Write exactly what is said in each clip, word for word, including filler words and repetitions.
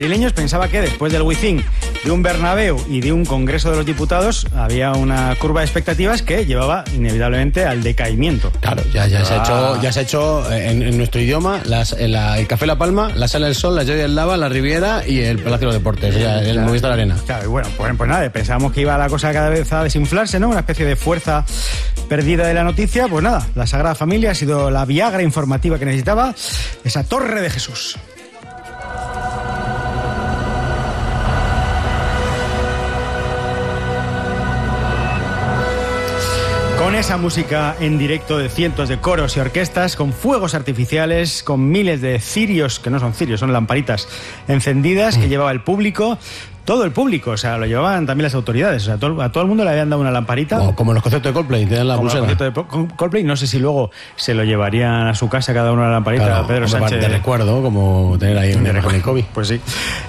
Madrileños pensaba que después del Wizzing, de un Bernabéu y de un Congreso de los Diputados había una curva de expectativas que llevaba inevitablemente al decaimiento. Claro, ya, ya, ah. se, ha hecho, ya se ha hecho en, en nuestro idioma las, la, el Café La Palma, la Sala del Sol, la Joya del Lava, la Riviera y el Palacio de los Deportes, o sea, el claro, Movistar Arena. Claro, y bueno, pues, pues nada, pensábamos que iba la cosa cada vez a desinflarse, ¿no? Una especie de fuerza perdida de la noticia. Pues nada, la Sagrada Familia ha sido la Viagra informativa que necesitaba, esa torre de Jesús. Con esa música en directo de cientos de coros y orquestas, con fuegos artificiales, con miles de cirios, que no son cirios, son lamparitas encendidas que llevaba el público, todo el público, o sea, lo llevaban también las autoridades, o sea, todo, a todo el mundo le habían dado una lamparita. Como, como en los conciertos de Coldplay, te dan la pulsera. Como en los conciertos de Coldplay, no sé si luego se lo llevarían a su casa cada uno la lamparita, claro, Pedro Sánchez. De recuerdo, como tener ahí un de COVID. Pues sí.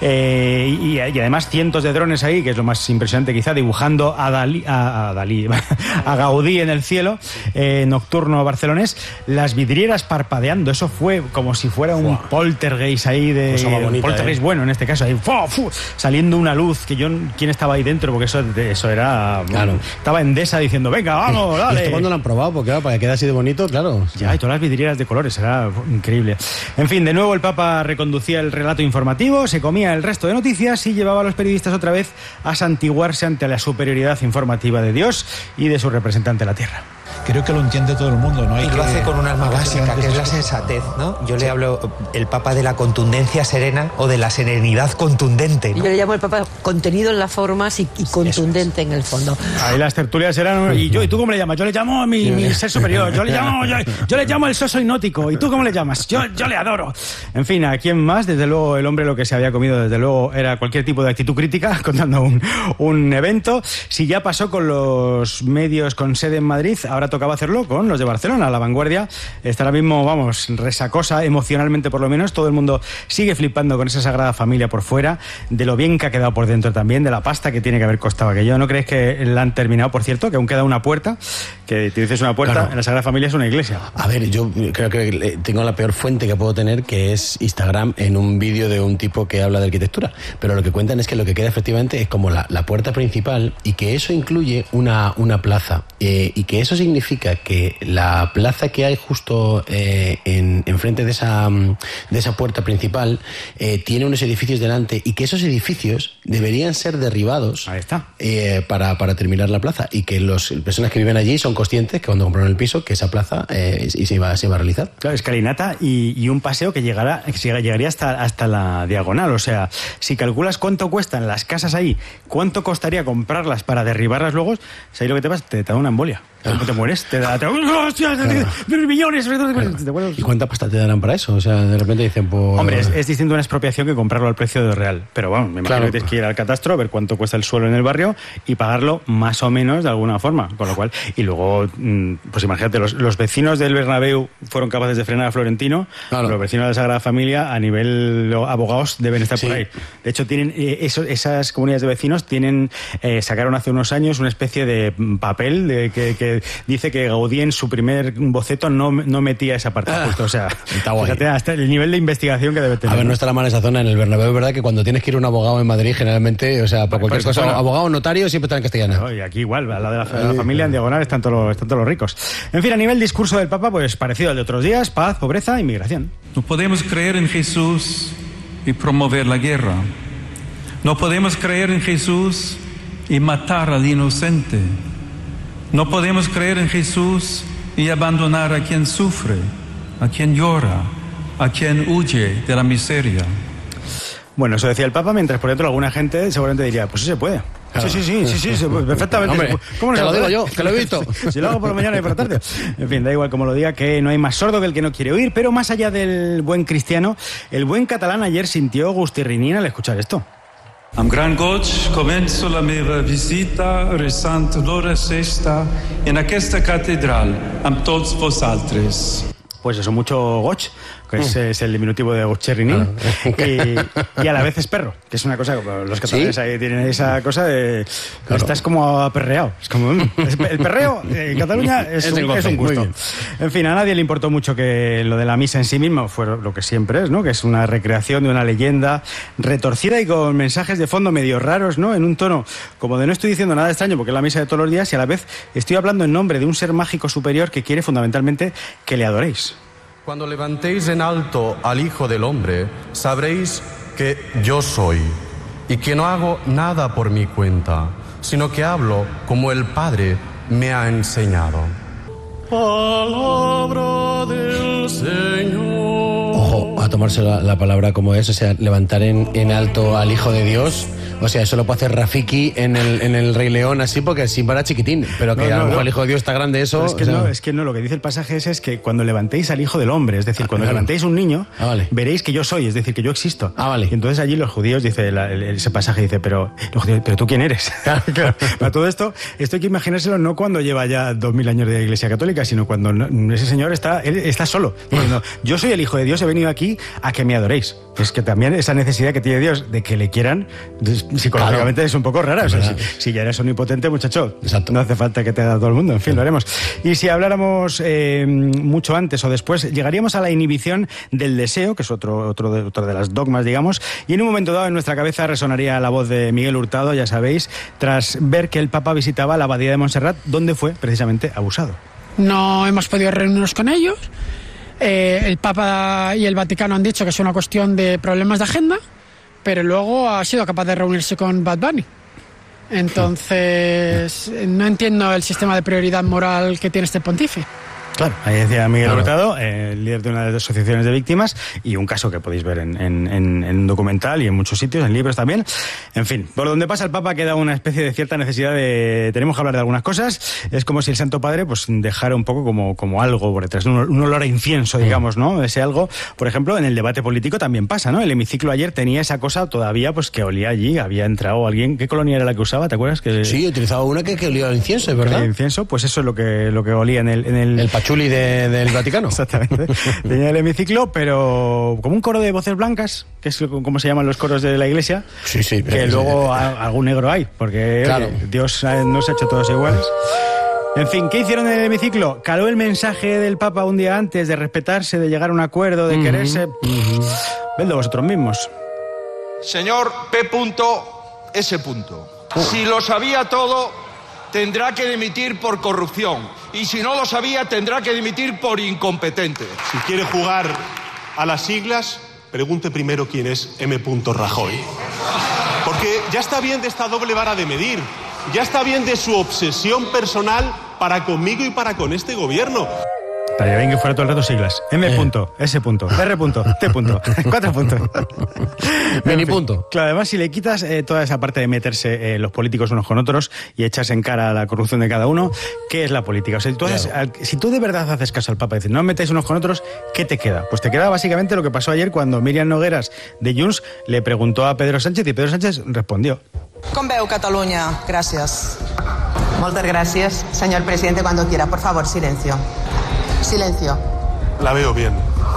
Eh, y, y además cientos de drones ahí, que es lo más impresionante quizá, dibujando a Dalí, a, a, Dalí, a Gaudí en el cielo, eh, nocturno barcelonés, las vidrieras parpadeando, eso fue como si fuera un Fua. poltergeist ahí de... Bonita, poltergeist eh. bueno, en este caso, ahí, fu, fu, saliendo una luz que yo, ¿quién estaba ahí dentro? Porque eso, eso era... Claro. Estaba Endesa diciendo, venga, vamos, dale. ¿Esto cuándo lo han probado? Porque claro, para que quede así de bonito, claro. Ya, y todas las vidrieras de colores, era increíble. En fin, de nuevo el Papa reconducía el relato informativo, se comía el resto de noticias y llevaba a los periodistas otra vez a santiguarse ante la superioridad informativa de Dios y de su representante en la tierra. Creo que lo entiende todo el mundo, ¿no? Hay y lo que... hace con un arma básica, que es la sensatez, ¿no? Yo sí. le hablo, el Papa, de la contundencia serena o de la serenidad contundente, ¿no? Yo le llamo el Papa contenido en las formas y, y contundente en el fondo. Ahí las tertulias eran... ¿Y yo? ¿Y tú cómo le llamas? Yo le llamo mi, mi ser superior. Yo le llamo... Yo, yo le llamo el soso hipnótico. ¿Y tú cómo le llamas? Yo, yo le adoro. En fin, ¿a quién más? Desde luego, el hombre lo que se había comido, desde luego, era cualquier tipo de actitud crítica, contando un, un evento. Si ya pasó con los medios con sede en Madrid, ahora tocaba hacerlo con los de Barcelona. La Vanguardia está ahora mismo, vamos, resacosa emocionalmente por lo menos. Todo el mundo sigue flipando con esa Sagrada Familia por fuera, de lo bien que ha quedado por dentro también, de la pasta que tiene que haber costado aquello. ¿No crees que la han terminado, por cierto? Que aún queda una puerta, que te dices una puerta, claro. En la Sagrada Familia es una iglesia. A ver, yo creo que tengo la peor fuente que puedo tener, que es Instagram, en un vídeo de un tipo que habla de arquitectura. Pero lo que cuentan es que lo que queda efectivamente es como la, la puerta principal, y que eso incluye una, una plaza, eh, y que eso significa que la plaza que hay justo eh, en enfrente de esa, de esa puerta principal eh, tiene unos edificios delante, y que esos edificios deberían ser derribados. Ahí está. Eh, para, para terminar la plaza, y que las personas que viven allí son conscientes que cuando compraron el piso, que esa plaza eh, y se, iba, se iba a realizar. Claro, escalinata y, y un paseo que llegará, que llegaría hasta, hasta la diagonal. O sea, si calculas cuánto cuestan las casas ahí, cuánto costaría comprarlas para derribarlas luego, ¿sabes lo que te pasa? Te, te da una embolia. Ah. Te mueres, te da... Te, ¡hostia! Claro. ¡Millones! Claro. ¿Y cuánta pasta te darán para eso? O sea, de repente dicen... Pues... Hombre, es, es distinto una expropiación que comprarlo al precio de real. Pero bueno, me imagino claro. que tienes que ir al catastro, ver cuánto cuesta el suelo en el barrio y pagarlo más o menos de alguna forma. Con lo cual... Y luego, pues imagínate, los, los vecinos del Bernabéu fueron capaces de frenar a Florentino. Claro. Los vecinos de la Sagrada Familia, a nivel abogados, deben estar sí. por ahí. De hecho, tienen eh, eso, esas comunidades de vecinos tienen eh, sacaron hace unos años una especie de papel de que... que dice que Gaudí en su primer boceto no, no metía esa parte ah, justo, o sea, fíjate, hasta el nivel de investigación que debe tener. A ver, no está la mala esa zona en el Bernabéu, es verdad que cuando tienes que ir a un abogado en Madrid, generalmente, o sea, para cualquier cosa, bueno, abogado, notario, siempre está en castellano. No, y aquí igual, a la de la, de la familia en diagonal están todos, los, están todos los ricos. En fin, a nivel discurso del Papa, pues parecido al de otros días, paz, pobreza, inmigración. No podemos creer en Jesús y promover la guerra. No podemos creer en Jesús y matar al inocente. No podemos creer en Jesús y abandonar a quien sufre, a quien llora, a quien huye de la miseria. Bueno, eso decía el Papa, mientras por dentro alguna gente seguramente diría, pues sí se puede. Claro. Sí, sí, sí, sí, sí, perfectamente. Hombre, ¿cómo no te lo digo yo, que lo he visto. Si lo hago por la mañana y por la tarde. En fin, da igual como lo diga, que no hay más sordo que el que no quiere oír, pero más allá del buen cristiano, el buen catalán ayer sintió gustirrinín al escuchar esto. Amb gran goig començo la meva visita resant l'hora sexta en aquesta catedral amb tots vosaltres. Pues eso, mucho goch, que es, es el diminutivo de Aucherinin, y, y a la vez es perro, que es una cosa, como los catalanes ¿sí? ahí tienen esa cosa de... Claro. Estás como aperreado. Es como, es, el perreo en Cataluña es, es, un, es un gusto. En fin, a nadie le importó mucho que lo de la misa en sí misma fuera lo que siempre es, ¿no? Que es una recreación de una leyenda retorcida y con mensajes de fondo medio raros, ¿no? En un tono como de no estoy diciendo nada extraño porque es la misa de todos los días y a la vez estoy hablando en nombre de un ser mágico superior que quiere fundamentalmente que le adoréis. Cuando levantéis en alto al Hijo del Hombre, sabréis que yo soy y que no hago nada por mi cuenta, sino que hablo como el Padre me ha enseñado. Palabra del Señor. Ojo, a tomarse la, la palabra como es, o sea, levantar en, en alto al Hijo de Dios. O sea, eso lo puede hacer Rafiki en el, en el Rey León así porque así para chiquitín. Pero que no, no, a lo mejor no. El Hijo de Dios está grande, eso... Es que, o sea... no, es que no, lo que dice el pasaje es, es que cuando levantéis al Hijo del Hombre, es decir, cuando ah, levantéis un niño, ah, vale. veréis que yo soy, es decir, que yo existo. Ah, vale. Y entonces allí los judíos, dice la, el, ese pasaje, dice, pero, los judíos, pero ¿tú quién eres? Claro. Para todo esto, esto hay que imaginárselo no cuando lleva ya dos mil años de Iglesia Católica, sino cuando no, ese señor está, él está solo. Diciendo, yo soy el Hijo de Dios, he venido aquí a que me adoréis. Es que también esa necesidad que tiene Dios de que le quieran, psicológicamente claro. es un poco rara. O sea, si, si ya eres omnipotente, muchacho, Exacto. no hace falta que te haga todo el mundo. En fin, lo haremos. Y si habláramos eh, mucho antes o después, llegaríamos a la inhibición del deseo, que es otro, otro, de, otro de las dogmas, digamos, y en un momento dado en nuestra cabeza resonaría la voz de Miguel Hurtado, ya sabéis, tras ver que el Papa visitaba la abadía de Montserrat, donde fue precisamente abusado. No hemos podido reunirnos con ellos. Eh, el Papa y el Vaticano han dicho que es una cuestión de problemas de agenda, pero luego ha sido capaz de reunirse con Bad Bunny. Entonces, no entiendo el sistema de prioridad moral que tiene este pontífice. Claro, ahí decía Miguel claro. Hurtado, eh, líder de una de las asociaciones de víctimas, y un caso que podéis ver en, en, en, en un documental y en muchos sitios, en libros también. En fin, por donde pasa el Papa queda una especie de cierta necesidad de... Tenemos que hablar de algunas cosas. Es como si el Santo Padre pues dejara un poco como, como algo por detrás, un, un olor a incienso, digamos, ¿no? Ese algo, por ejemplo, en el debate político también pasa, ¿no? El hemiciclo ayer tenía esa cosa todavía pues que olía allí, había entrado alguien... ¿Qué colonia era la que usaba? ¿Te acuerdas? Que... Sí, utilizaba una que, que olía al incienso, ¿verdad? El incienso, pues eso es lo que, lo que olía en el... En el... el pachuli de... del Vaticano. Exactamente. Tenía el hemiciclo, pero como un coro de voces blancas, que es como se llaman los coros de la iglesia. Sí, sí. Que luego sí. a, algún negro hay, porque claro. oye, Dios no se ha hecho todos iguales. En fin, ¿qué hicieron en el hemiciclo? Caló el mensaje del Papa un día antes de respetarse, de llegar a un acuerdo, de uh-huh. quererse. Uh-huh. Vedlo vosotros mismos. Señor P. S. Uh. Si lo sabía todo, tendrá que dimitir por corrupción. Y si no lo sabía, tendrá que dimitir por incompetente. Si quiere jugar a las siglas, pregunte primero quién es M. Rajoy. Porque ya está bien de esta doble vara de medir. Ya está bien de su obsesión personal para conmigo y para con este gobierno. Estaría bien que fuera todo el rato siglas. M. Eh. S. R. T. Cuatro puntos. Mini punto. Claro, además, si le quitas eh, toda esa parte de meterse eh, los políticos unos con otros y echarse en cara a la corrupción de cada uno, ¿qué es la política? O sea, tú haces, claro. al, si tú de verdad haces caso al Papa y dices, no metáis unos con otros, ¿qué te queda? Pues te queda básicamente lo que pasó ayer cuando Míriam Nogueras de Junts le preguntó a Pedro Sánchez y Pedro Sánchez respondió. Com veu Catalunya? Gracias. Moltes gràcies, señor presidente, cuando quiera. Por favor, silencio. Silencio. La veo bien.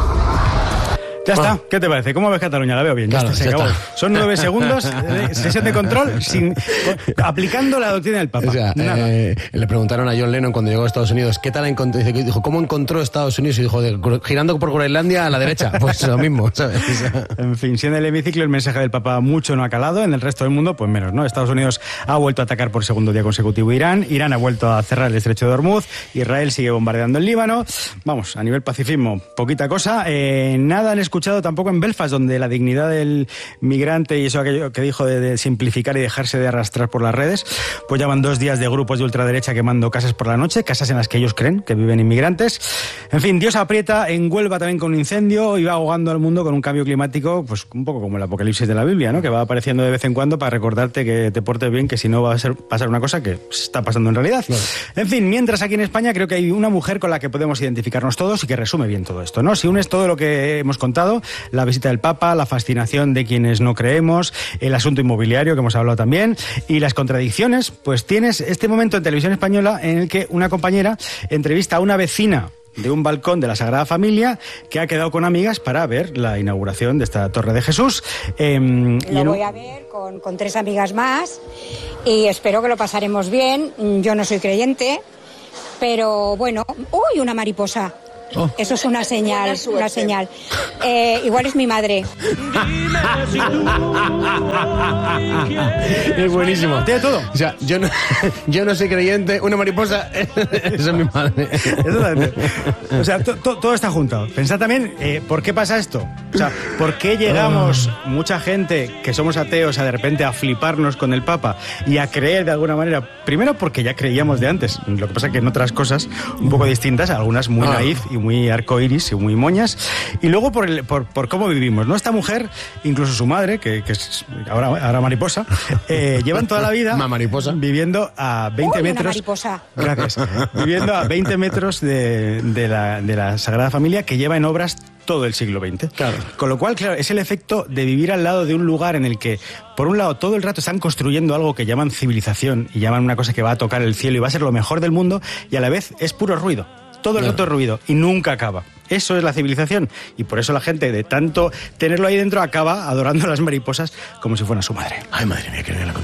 Ya está. ¿Qué te parece? ¿Cómo ves Cataluña? La veo bien. Ya claro, está, se acabó. Está. Son nueve segundos de sesión de control sin, aplicando la doctrina del Papa. O sea, eh, le preguntaron a John Lennon cuando llegó a Estados Unidos, ¿qué tal encontró? Dijo, ¿cómo encontró Estados Unidos? Y dijo, girando por Groenlandia a la derecha. Pues lo mismo, ¿sabes? O sea. En fin, si en el hemiciclo el mensaje del Papa mucho no ha calado, en el resto del mundo, pues menos, ¿no? Estados Unidos ha vuelto a atacar por segundo día consecutivo Irán, Irán ha vuelto a cerrar el estrecho de Hormuz, Israel sigue bombardeando el Líbano. Vamos, a nivel pacifismo, poquita cosa. Eh, nada han escuchado tampoco en Belfast, donde la dignidad del migrante y eso aquello que dijo de, de simplificar y dejarse de arrastrar por las redes, pues ya van dos días de grupos de ultraderecha quemando casas por la noche, casas en las que ellos creen que viven inmigrantes. En fin, Dios aprieta, en Huelva también con un incendio y va ahogando al mundo con un cambio climático, pues un poco como el apocalipsis de la Biblia, ¿no? Que va apareciendo de vez en cuando para recordarte que te portes bien, que si no va a ser, pasar una cosa que está pasando en realidad. Claro. En fin, mientras aquí en España creo que hay una mujer con la que podemos identificarnos todos y que resume bien todo esto, ¿no? Si unes todo lo que hemos contado, la visita del Papa, la fascinación de quienes no creemos, el asunto inmobiliario que hemos hablado también y las contradicciones, pues tienes este momento en Televisión Española en el que una compañera entrevista a una vecina de un balcón de la Sagrada Familia que ha quedado con amigas para ver la inauguración de esta Torre de Jesús. Eh, lo un... voy a ver con, con tres amigas más y espero que lo pasaremos bien. Yo no soy creyente, pero bueno... ¡Uy, una mariposa! Oh. Eso es una señal, una señal. Eh, igual es mi madre. Es buenísimo. Tiene todo. O sea, yo no, yo no soy creyente, una mariposa, esa es mi madre. O sea, to, to, todo está juntado. Pensad también, eh, ¿por qué pasa esto? O sea, ¿por qué llegamos mucha gente que somos ateos a de repente a fliparnos con el Papa y a creer de alguna manera? Primero porque ya creíamos de antes. Lo que pasa es que en otras cosas un poco distintas, algunas muy ah. naif y muy arcoiris y muy moñas, y luego por, el, por, por cómo vivimos, ¿no? Esta mujer, incluso su madre, que, que es ahora, ahora mariposa, eh, llevan toda la vida mariposa. viviendo a veinte Uy, metros. una mariposa. Gracias. Viviendo a veinte metros de, de, la, de la Sagrada Familia, que lleva en obras todo el siglo veinte. Claro. Con lo cual, claro, es el efecto de vivir al lado de un lugar en el que, por un lado, todo el rato están construyendo algo que llaman civilización y llaman una cosa que va a tocar el cielo y va a ser lo mejor del mundo, y a la vez es puro ruido. Todo el rato es ruido y nunca acaba. Eso es la civilización. Y por eso la gente, de tanto tenerlo ahí dentro, acaba adorando a las mariposas como si fueran su madre. Ay, madre mía, que no la